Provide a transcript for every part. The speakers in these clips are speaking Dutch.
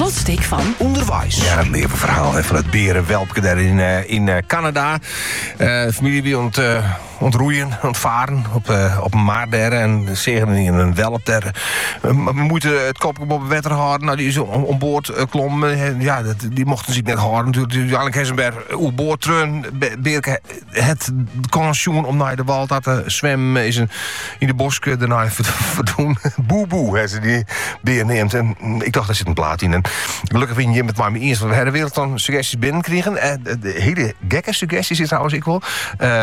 slotstuk van onderwijs. Ja, het levenverhaal van het berenwelpje daar in Canada. Familie die ontroeien, ontvaren op een maar daar en zeggen in een welp daar. We moeten het kopje op het water houden. Nou, die is om boord klommen. Ja, die mochten zich net houden natuurlijk. Uiteindelijk hebben ze bij uw boord terug. Het kansjoen om naar de wal te zwemmen is in de bosken daarna verdoen. Boe, hebben ze die beer neemt. En ik dacht, daar zit een plaat in. En gelukkig vind je met mij eerst van de hele wereld dan suggesties binnenkregen. De hele gekke suggesties is trouwens ik wel.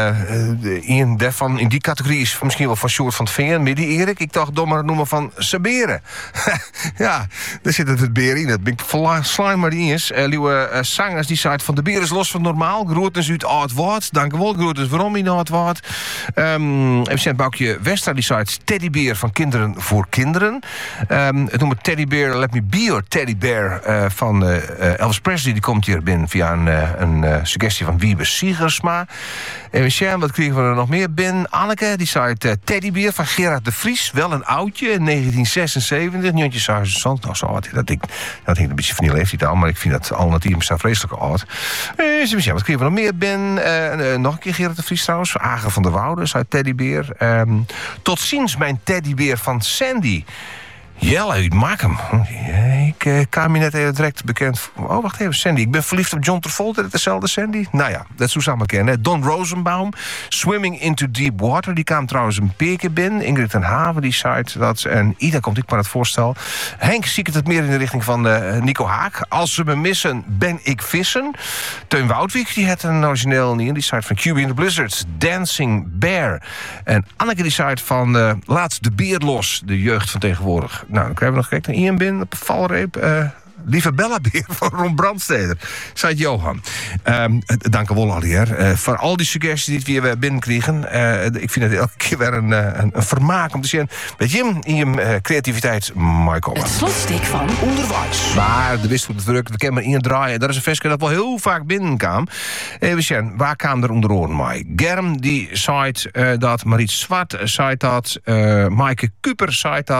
Een daarvan in die categorie is misschien wel van Sjoerd van het Veen, midden Erik. Ik dacht dommer noemen van Saberen. Ja, daar zit het beer in. Dat ben ik slime maar die is. Lieve zangers die zei van de beer is los van normaal. Groetens uit oud woord. Dank u wel. Groetens waarom in oud woord. Even Boukje Westra die zei teddybeer van kinderen voor kinderen. Het noemt Teddybeer Let Me Be Your Teddybear van Elvis Presley. Die komt hier binnen via een suggestie van Wiebe Siegersma. Even wat kregen we er nog meer binnen? Anneke die zei Teddybeer van Gerard de Vries. Wel een oudje, 1976. Njontje Sarzant. Nou, zo oud. Dat ik een beetje van die leeftijd al, maar ik vind dat alternatief zo vreselijk oud. Wat kregen we nog meer binnen? Nog een keer Gerard de Vries trouwens. Agen van der Woude zei Teddybeer. Tot ziens mijn teddybeer van Sandy. Jelle uit Markham. Ik kwam je net even direct bekend. Oh, wacht even, Sandy. Ik ben verliefd op John Travolta. Dat is dezelfde Sandy? Nou ja, dat is hoe samen kennen. Don Rosenbaum, Swimming into Deep Water. Die kwam trouwens een paar keer binnen. Ingrid ten Haven, die zei dat. En Ida komt ik maar het voorstel. Henk zie ik het meer in de richting van Nico Haak. Als ze me missen, ben ik vissen. Teun Woudwijk, die had een origineel niet in. Die zei van QB in the Blizzards, Dancing Bear. En Anneke die zei van laat de beer los. De jeugd van tegenwoordig. Nou, dan krijgen we nog gekeken. Ian Bin op de valreep. Lieve Bellabeer van Ron Brandsteder. Zei Johan. Dank u wel, Alier. Voor al die suggesties die we binnenkregen. Ik vind het elke keer weer een vermaak om te zien. Weet je, in je creativiteit, Michael. Het slotstuk van onderwijs. Maar de wist hoe het druk, we kennen maar indraaien. Dat is een versje dat wel heel vaak binnenkwam. Even zien, waar kwam er onder oren mee? Germ die zei dat, Mariet Zwart zei dat, Maaike Kuper zei dat.